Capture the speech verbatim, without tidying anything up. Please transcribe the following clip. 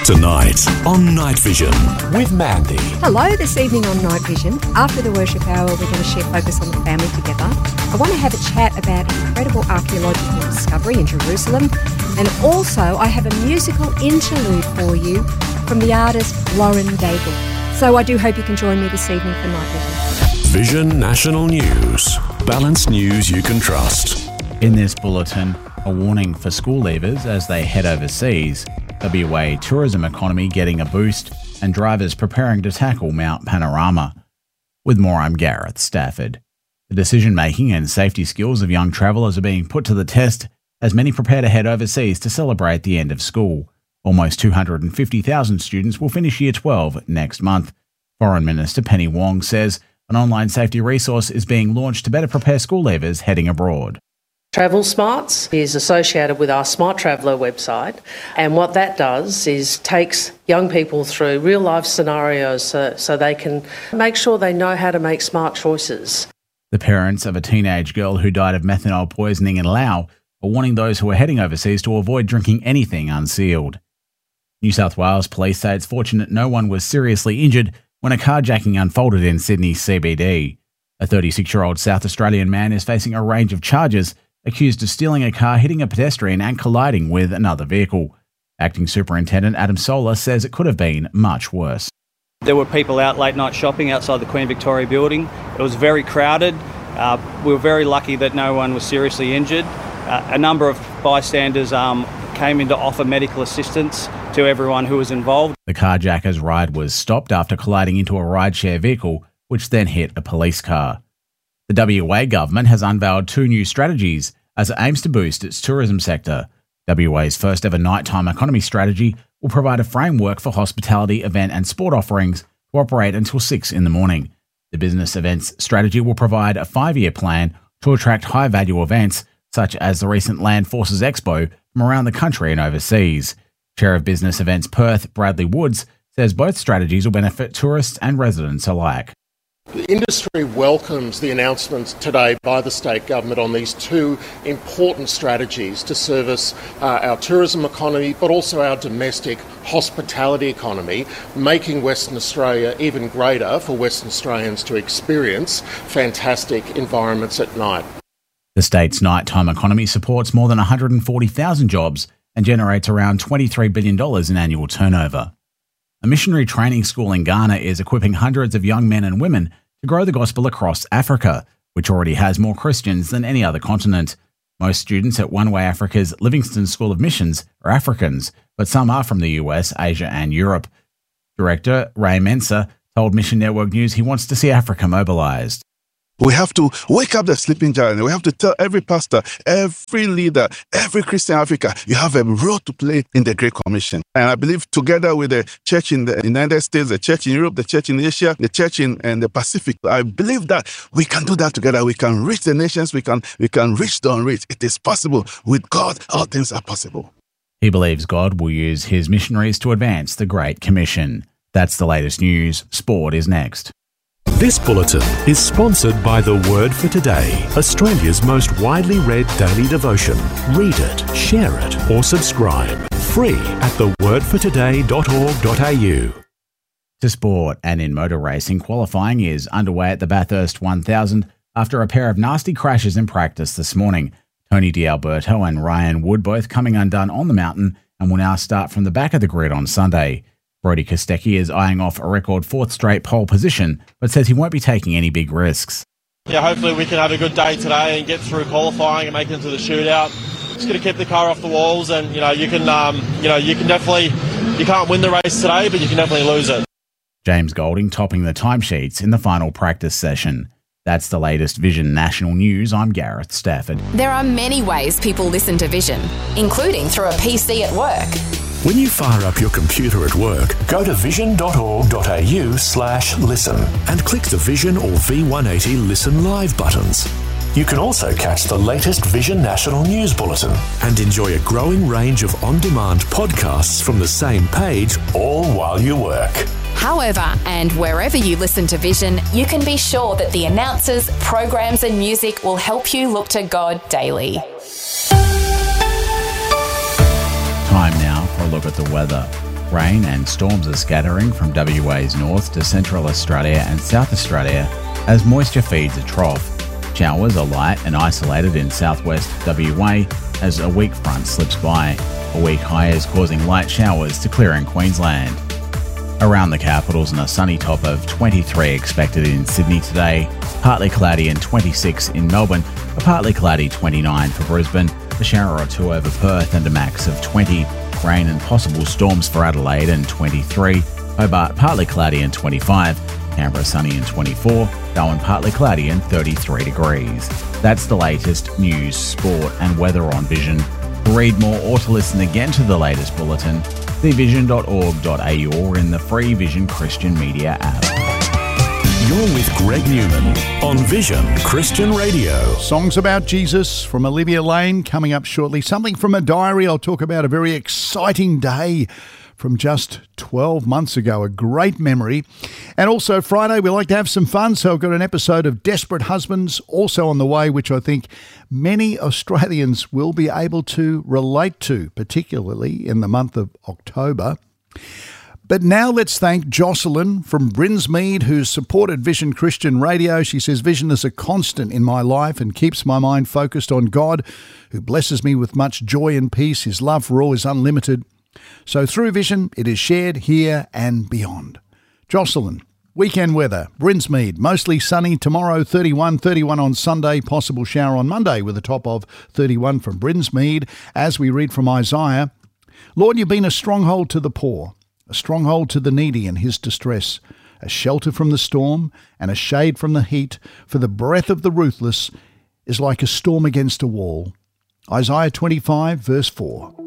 Tonight on Night Vision with Mandy. Hello, this evening on Night Vision. After the worship hour, we're going to share Focus on the Family together. I want to have a chat about incredible archaeological discovery in Jerusalem. And also, I have a musical interlude for you from the artist Lauren Daigle. So I do hope you can join me this evening for Night Vision. Vision National News. Balanced news you can trust. In this bulletin, a warning for school leavers as they head overseas, W A tourism economy getting a boost, and drivers preparing to tackle Mount Panorama. With more, I'm Gareth Stafford. The decision-making and safety skills of young travellers are being put to the test as many prepare to head overseas to celebrate the end of school. Almost two hundred fifty thousand students will finish Year twelve next month. Foreign Minister Penny Wong says an online safety resource is being launched to better prepare school leavers heading abroad. Travel Smarts is associated with our Smart Traveller website, and what that does is takes young people through real life scenarios so, so they can make sure they know how to make smart choices. The parents of a teenage girl who died of methanol poisoning in Laos are warning those who are heading overseas to avoid drinking anything unsealed. New South Wales police say it's fortunate no one was seriously injured when a carjacking unfolded in Sydney's C B D. A thirty-six-year-old South Australian man is facing a range of charges, accused of stealing a car, hitting a pedestrian and colliding with another vehicle. Acting Superintendent Adam Solar says it could have been much worse. There were people out late night shopping outside the Queen Victoria building. It was very crowded. Uh, we were very lucky that no one was seriously injured. Uh, a number of bystanders um, came in to offer medical assistance to everyone who was involved. The carjacker's ride was stopped after colliding into a rideshare vehicle, which then hit a police car. The W A government has unveiled two new strategies as it aims to boost its tourism sector. W A's first ever nighttime economy strategy will provide a framework for hospitality, event and sport offerings to operate until six in the morning. The business events strategy will provide a five-year plan to attract high-value events such as the recent Land Forces Expo from around the country and overseas. Chair of Business Events Perth, Bradley Woods, says both strategies will benefit tourists and residents alike. The industry welcomes the announcement today by the state government on these two important strategies to service uh, our tourism economy but also our domestic hospitality economy, making Western Australia even greater for Western Australians to experience fantastic environments at night. The state's nighttime economy supports more than one hundred forty thousand jobs and generates around twenty-three billion dollars in annual turnover. A missionary training school in Ghana is equipping hundreds of young men and women to grow the gospel across Africa, which already has more Christians than any other continent. Most students at One Way Africa's Livingston School of Missions are Africans, but some are from the U S, Asia and Europe. Director Ray Mensah told Mission Network News he wants to see Africa mobilised. We have to wake up the sleeping giant. We have to tell every pastor, every leader, every Christian in Africa, you have a role to play in the Great Commission. And I believe together with the church in the United States, the church in Europe, the church in Asia, the church in and the Pacific, I believe that we can do that together. We can reach the nations. We can, we can reach the unreached. It is possible. With God, all things are possible. He believes God will use his missionaries to advance the Great Commission. That's the latest news. Sport is next. This bulletin is sponsored by The Word for Today, Australia's most widely read daily devotion. Read it, share it, or subscribe. Free at the word for today dot org dot a u. To sport, and in motor racing, qualifying is underway at the Bathurst one thousand after a pair of nasty crashes in practice this morning. Tony D'Alberto and Ryan Wood both coming undone on the mountain and will now start from the back of the grid on Sunday. Brodie Kostecki is eyeing off a record fourth straight pole position, but says he won't be taking any big risks. Yeah, hopefully we can have a good day today and get through qualifying and make it into the shootout. Just going to keep the car off the walls, and you know you can, um, you know you can definitely, you can't win the race today, but you can definitely lose it. James Golding topping the timesheets in the final practice session. That's the latest Vision National News. I'm Gareth Stafford. There are many ways people listen to Vision, including through a P C at work. When you fire up your computer at work, go to vision dot org dot a u slash listen and click the Vision or V one eighty Listen Live buttons. You can also catch the latest Vision National News Bulletin and enjoy a growing range of on-demand podcasts from the same page, all while you work. However, and wherever you listen to Vision, you can be sure that the announcers, programs and music will help you look to God daily. Time now for a look at the weather. Rain and storms are scattering from W A's north to central Australia and South Australia as moisture feeds a trough. Showers are light and isolated in southwest W A as a weak front slips by. A weak high is causing light showers to clear in Queensland. Around the capitals and a sunny top of twenty-three expected in Sydney today, partly cloudy and twenty-six in Melbourne, a partly cloudy twenty-nine for Brisbane, a shower or two over Perth and a max of twenty, rain and possible storms for Adelaide and twenty-three, Hobart partly cloudy and twenty-five, Canberra sunny and twenty-four, Darwin partly cloudy and thirty-three degrees. That's the latest news, sport and weather on Vision. To read more or to listen again to the latest bulletin, see vision dot org dot a u or in the free Vision Christian Media app. You're with Greg Newman on Vision Christian Radio. Songs about Jesus from Olivia Lane coming up shortly. Something from a diary. I'll talk about a very exciting day from just twelve months ago, a great memory. And also Friday, we like to have some fun, so I've got an episode of Desperate Husbands also on the way, which I think many Australians will be able to relate to, particularly in the month of October. But now let's thank Jocelyn from Brinsmead, who's supported Vision Christian Radio. She says, Vision is a constant in my life and keeps my mind focused on God, who blesses me with much joy and peace. His love for all is unlimited. So through Vision, it is shared here and beyond. Jocelyn, weekend weather, Brinsmead, mostly sunny tomorrow, thirty-one, thirty-one on Sunday, possible shower on Monday with a top of thirty-one from Brinsmead. As we read from Isaiah, Lord, you've been a stronghold to the poor, a stronghold to the needy in his distress, a shelter from the storm and a shade from the heat, for the breath of the ruthless is like a storm against a wall. Isaiah twenty-five, verse four.